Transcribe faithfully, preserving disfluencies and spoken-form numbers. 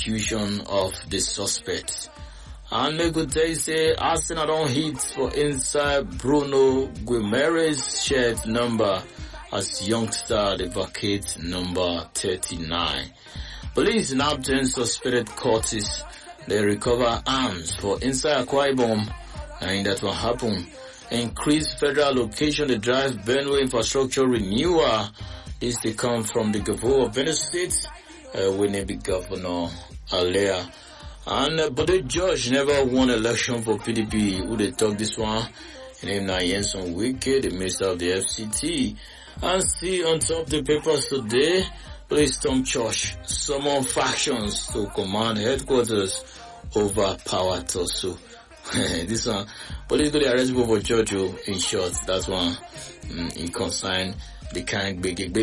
execution of the suspect. And they could tell you say Arsenal don't hit for inside Bruno Guimaraes' shirt number as youngster they vacate number thirty-nine. Police now obtain suspected Curtis. They recover arms for inside Akwa Ibom, and that will happen. Increased federal allocation to drive Benue infrastructure renewal. This they come from the governor of Benue State, uh, when they be governor earlier. And uh, but the judge never won election for P D P. Who they talk this one? His name na Yenson Wike, the minister of the F C T. And see on top the papers today, police storm church, summon factions to command headquarters over power tussle. This one, police go to arrest people for church, in short, that one, mm, it concern the kind big, big